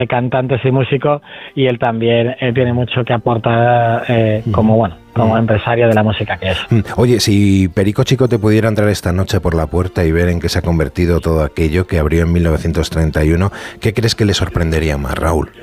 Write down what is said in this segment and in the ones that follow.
cantantes y músicos, y él también tiene mucho que aportar como empresario de la música que es. Oye, si Perico Chicote pudiera entrar esta noche por la puerta y ver en qué se ha convertido todo aquello que abrió en 1931, ¿qué crees que le sorprendería más, Raúl?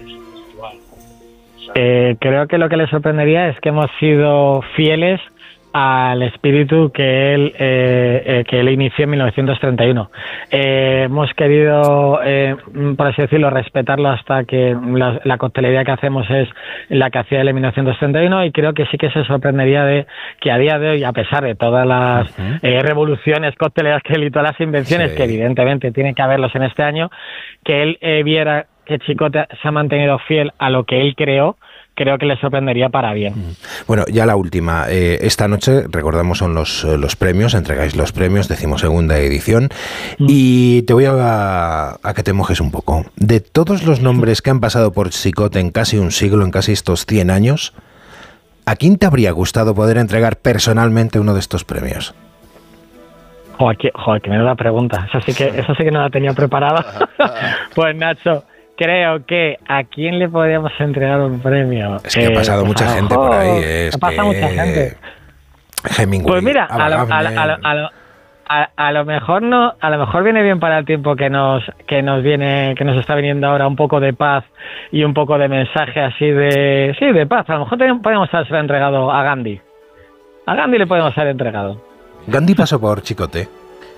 Creo que lo que le sorprendería es que hemos sido fieles al espíritu que él inició en 1931. Hemos querido, por así decirlo, respetarlo hasta que la coctelería que hacemos es la que hacía él en 1931, y creo que sí que se sorprendería de que a día de hoy, a pesar de todas las revoluciones cocteleras que él y todas las invenciones que evidentemente tiene que haberlos en este año, que él viera que Chicote se ha mantenido fiel a lo que él creó. Creo que le sorprendería para bien. Bueno, ya la última. Esta noche, recordamos, son los premios, entregáis los premios, 12ª edición, y te voy a que te mojes un poco. De todos los nombres que han pasado por Chicote en casi un siglo, en casi estos 100 años, ¿a quién te habría gustado poder entregar personalmente uno de estos premios? Joder, que me da la pregunta. Eso sí que no la tenía preparada. Pues Nacho, creo que ¿a quién le podríamos entregar un premio? Es que ha pasado mucha gente por ahí. Ha pasado mucha gente. Hemingway. Pues mira, a lo mejor no, a lo mejor viene bien para el tiempo que nos está viniendo ahora, un poco de paz y un poco de mensaje así de paz. A lo mejor podemos haber entregado a Gandhi. A Gandhi le podemos haber entregado. Gandhi pasó por Chicote.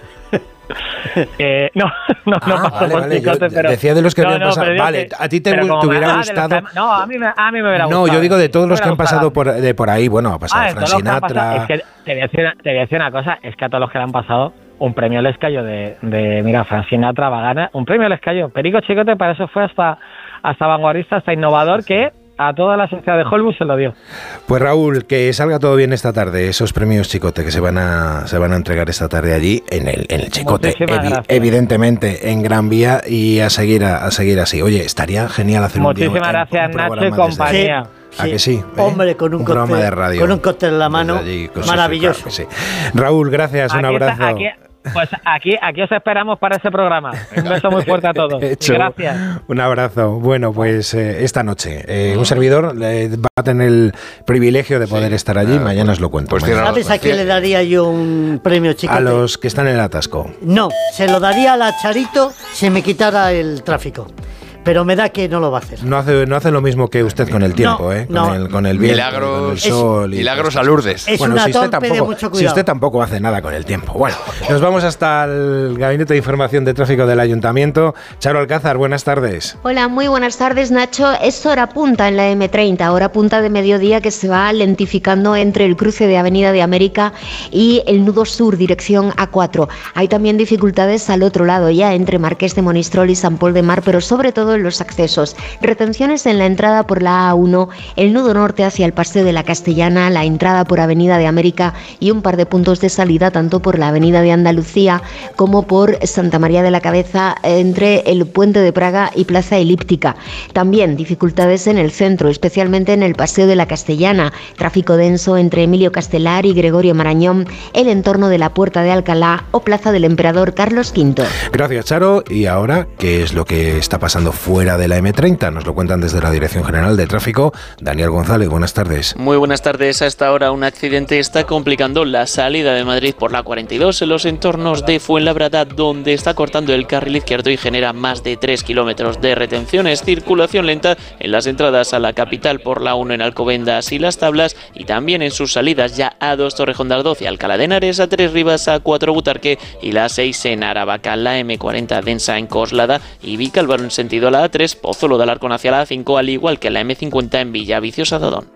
No pasó por Chicote, pero decía de los que habían pasado. Vale, a ti te hubiera gustado. No, a mí me hubiera gustado. No, yo digo de todos los que han pasado por ahí. Bueno, ha pasado Frank Sinatra. Es que te voy a decir una cosa, es que a todos los que le han pasado un premio les cayó mira, Frank Sinatra va a ganar, un premio les cayó. Perico Chicote para eso fue hasta vanguardista, hasta innovador, que a toda la sociedad de Hollywood se lo dio. Pues Raúl, que salga todo bien esta tarde, esos premios Chicote que se van a entregar esta tarde allí en el Chicote, evidentemente en Gran Vía, y a seguir así. Oye, estaría genial hacer un gracias, Nacho y compañía. ¿A que sí? Hombre, con un programa de radio, con un cóctel en la mano, allí, maravilloso. Claro, sí. Raúl, gracias, un abrazo. Pues aquí os esperamos para ese programa. Un beso muy fuerte a todos. Gracias. Un abrazo. Bueno, pues esta noche un servidor va a tener el privilegio de poder estar allí. Mañana os lo cuento. Pues ¿sabes a quién le daría yo un premio Chicote? A los que están en el atasco. No, se lo daría a la Charito si me quitara el tráfico. Pero me da que no lo va a hacer. No hace lo mismo que usted con el tiempo, con el viento, con el sol. Milagros a Lourdes. Bueno, si usted tampoco hace nada con el tiempo. Bueno, nos vamos hasta el Gabinete de Información de Tráfico del Ayuntamiento. Charo Alcázar, buenas tardes. Hola, muy buenas tardes, Nacho. Es hora punta en la M30, hora punta de mediodía, que se va lentificando entre el cruce de Avenida de América y el nudo sur, dirección A4. Hay también dificultades al otro lado, ya entre Marqués de Monistrol y San Pol de Mar, pero sobre todo en los accesos. Retenciones en la entrada por la A1, el nudo norte hacia el Paseo de la Castellana, la entrada por Avenida de América y un par de puntos de salida tanto por la Avenida de Andalucía como por Santa María de la Cabeza, entre el Puente de Praga y Plaza Elíptica. También dificultades en el centro, especialmente en el Paseo de la Castellana. Tráfico denso entre Emilio Castelar y Gregorio Marañón, el entorno de la Puerta de Alcalá o Plaza del Emperador Carlos V. Gracias, Charo. Y ahora, ¿qué es lo que está pasando fuera de la M30? Nos lo cuentan desde la Dirección General de Tráfico. Daniel González, buenas tardes. Muy buenas tardes. A esta hora un accidente está complicando la salida de Madrid por la 42 en los entornos de Fuenlabrada, donde está cortando el carril izquierdo y genera más de 3 kilómetros de retenciones. Circulación lenta en las entradas a la capital por la 1 en Alcobendas y Las Tablas, y también en sus salidas ya A2 Torrejón de Ardoz y Alcalá de Henares, A3 Rivas, A4 Butarque y la 6 en Aravaca, la M40 densa en Coslada y Vicálvaro en sentido a la A3, Pozuelo de Alarcón hacia la A5, al igual que la M50 en Villaviciosa de Odón.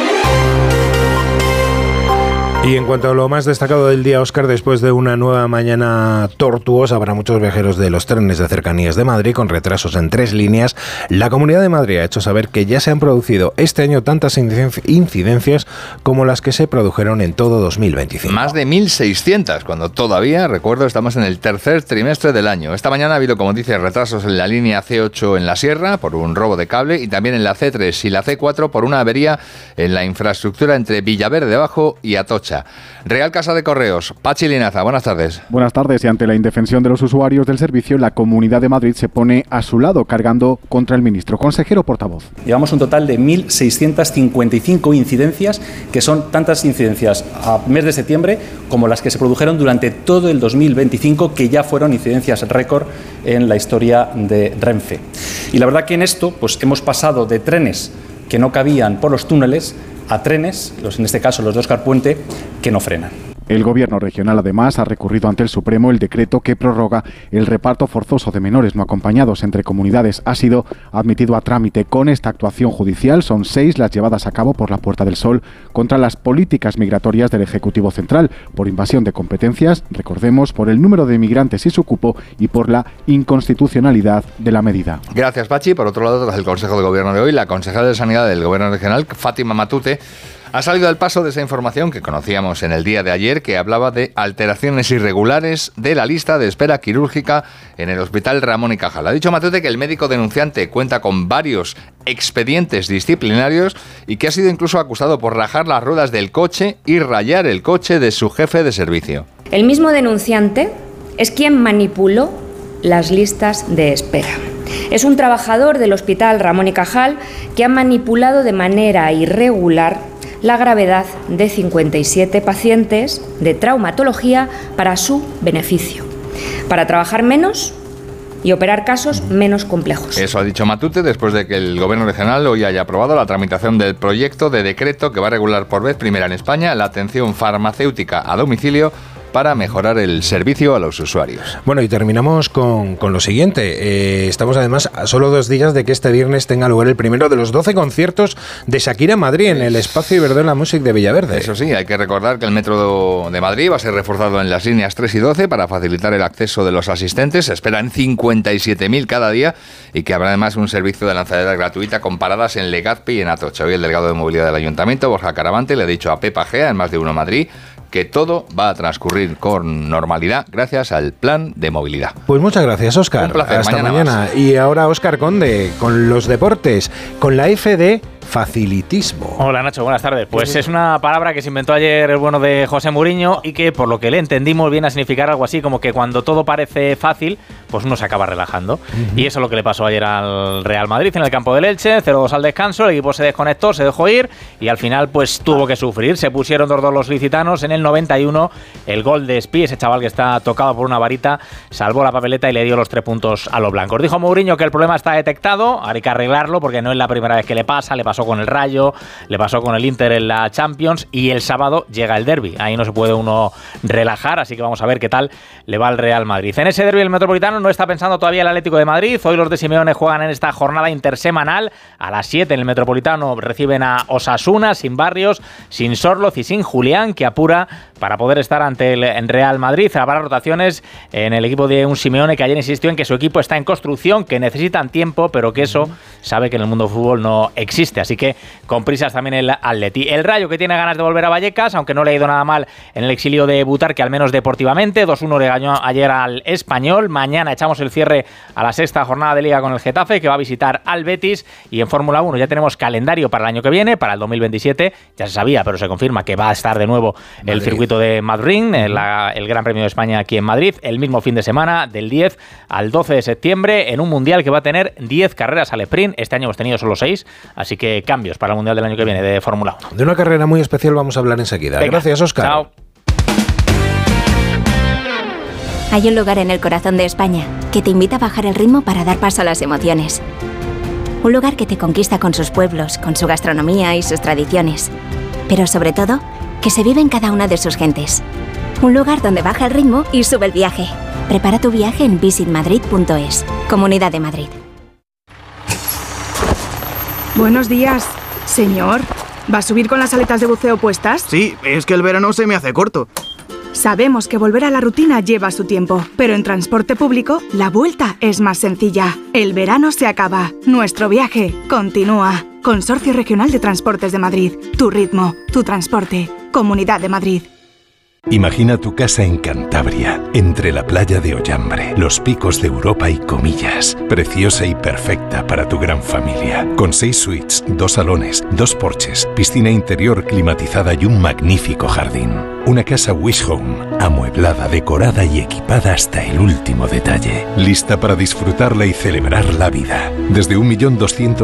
Y en cuanto a lo más destacado del día, Óscar, después de una nueva mañana tortuosa para muchos viajeros de los trenes de cercanías de Madrid, con retrasos en 3 líneas, la Comunidad de Madrid ha hecho saber que ya se han producido este año tantas incidencias como las que se produjeron en todo 2025. Más de 1.600, cuando todavía, recuerdo, estamos en el tercer trimestre del año. Esta mañana ha habido, como dice, retrasos en la línea C8 en la Sierra por un robo de cable, y también en la C3 y la C4 por una avería en la infraestructura entre Villaverde Abajo y Atocha. Endesa. Real Casa de Correos, Pachi Linaza, buenas tardes. Buenas tardes, y ante la indefensión de los usuarios del servicio, la Comunidad de Madrid se pone a su lado, cargando contra el ministro. Consejero portavoz. Llevamos un total de 1.655 incidencias, que son tantas incidencias a mes de septiembre como las que se produjeron durante todo el 2025, que ya fueron incidencias récord en la historia de Renfe. Y la verdad que en esto pues hemos pasado de trenes que no cabían por los túneles a trenes, en este caso los de Óscar Puente, que no frenan. El Gobierno regional, además, ha recurrido ante el Supremo el decreto que prorroga el reparto forzoso de menores no acompañados entre comunidades. Ha sido admitido a trámite. Con esta actuación judicial son 6 las llevadas a cabo por la Puerta del Sol contra las políticas migratorias del Ejecutivo Central, por invasión de competencias, recordemos, por el número de migrantes y su cupo, y por la inconstitucionalidad de la medida. Gracias, Pachi. Por otro lado, tras el Consejo de Gobierno de hoy, la consejera de Sanidad del Gobierno regional, Fátima Matute, ha salido al paso de esa información que conocíamos en el día de ayer, que hablaba de alteraciones irregulares de la lista de espera quirúrgica en el Hospital Ramón y Cajal. Ha dicho Matute que el médico denunciante cuenta con varios expedientes disciplinarios y que ha sido incluso acusado por rajar las ruedas del coche y rayar el coche de su jefe de servicio. El mismo denunciante es quien manipuló las listas de espera. Es un trabajador del Hospital Ramón y Cajal que ha manipulado de manera irregular la gravedad de 57 pacientes de traumatología para su beneficio, para trabajar menos y operar casos menos complejos. Eso ha dicho Matute después de que el Gobierno regional hoy haya aprobado la tramitación del proyecto de decreto que va a regular por vez primera en España la atención farmacéutica a domicilio para mejorar el servicio a los usuarios. Bueno, y terminamos con lo siguiente. Estamos además a solo 2 días de que este viernes tenga lugar el primero de los 12 conciertos de Shakira en Madrid, en el Espacio Iberdrola Music de Villaverde. Eso sí, hay que recordar que el metro de Madrid va a ser reforzado en las líneas 3 y 12 para facilitar el acceso de los asistentes. Se esperan 57.000 cada día y que habrá además un servicio de lanzadera gratuita con paradas en Legazpi y en Atocha. Hoy el delegado de movilidad del Ayuntamiento, Borja Caravante, le ha dicho a Pepa Gea, en Más de Uno Madrid, que todo va a transcurrir con normalidad gracias al plan de movilidad. Pues muchas gracias, Óscar. Un placer. Hasta mañana. Y ahora Óscar Conde con los deportes, con la F de facilitismo. Hola Nacho, buenas tardes. Pues es una palabra que se inventó ayer el bueno de José Mourinho y que, por lo que le entendimos, viene a significar algo así como que cuando todo parece fácil, pues uno se acaba relajando. Y eso es lo que le pasó ayer al Real Madrid en el campo del Elche, 0-2 al descanso, el equipo se desconectó, se dejó ir y al final pues tuvo que sufrir. Se pusieron 2-2 los licitanos en el 91, el gol de Espí, ese chaval que está tocado por una varita, salvó la papeleta y le dio los 3 puntos a los blancos. Dijo Mourinho que el problema está detectado, ahora hay que arreglarlo porque no es la primera vez que le pasó con el Rayo, le pasó con el Inter en la Champions y el sábado llega el derbi. Ahí no se puede uno relajar, así que vamos a ver qué tal le va al Real Madrid. En ese derbi el Metropolitano no está pensando todavía el Atlético de Madrid. Hoy los de Simeone juegan en esta jornada intersemanal. A las 7 en el Metropolitano reciben a Osasuna, sin Barrios, sin Sorloz y sin Julián, que apura para poder estar ante el Real Madrid. Habrá rotaciones en el equipo de un Simeone que ayer insistió en que su equipo está en construcción, que necesitan tiempo, pero que eso sabe que en el mundo del fútbol no existe. Así que con prisas también el Atleti. El Rayo, que tiene ganas de volver a Vallecas, aunque no le ha ido nada mal en el exilio de Butarque, al menos deportivamente. 2-1 le ganó ayer al Español. Mañana echamos el cierre a la 6ª jornada de Liga con el Getafe, que va a visitar al Betis. Y en Fórmula 1 ya tenemos calendario para el año que viene, para el 2027. Ya se sabía, pero se confirma que va a estar de nuevo el circuito de Madrid, el Gran Premio de España aquí en Madrid, el mismo fin de semana, del 10 al 12 de septiembre, en un mundial que va a tener 10 carreras al sprint. Este año hemos tenido solo 6, así que cambios para el mundial del año que viene de Fórmula 1. De una carrera muy especial vamos a hablar enseguida. Venga, gracias, Óscar. Chao. Hay un lugar en el corazón de España que te invita a bajar el ritmo para dar paso a las emociones. Un lugar que te conquista con sus pueblos, con su gastronomía y sus tradiciones. Pero sobre todo, que se vive en cada una de sus gentes. Un lugar donde baja el ritmo y sube el viaje. Prepara tu viaje en visitmadrid.es. Comunidad de Madrid. Buenos días. Señor, ¿va a subir con las aletas de buceo puestas? Sí, es que el verano se me hace corto. Sabemos que volver a la rutina lleva su tiempo, pero en transporte público la vuelta es más sencilla. El verano se acaba, nuestro viaje continúa. Consorcio Regional de Transportes de Madrid. Tu ritmo, tu transporte. Comunidad de Madrid. Imagina tu casa en Cantabria, entre la playa de Ollambre, los picos de Europa y Comillas. Preciosa y perfecta para tu gran familia. Con 6 suites, 2 salones, 2 porches, piscina interior climatizada y un magnífico jardín. Una casa Wish Home, amueblada, decorada y equipada hasta el último detalle. Lista para disfrutarla y celebrar la vida. Desde 1.200.000